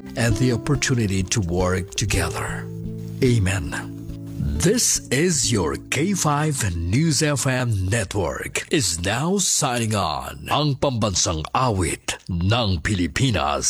and the opportunity to work together. Amen. This is your K5 News FM Network is now signing on. Ang pambansang awit ng Pilipinas.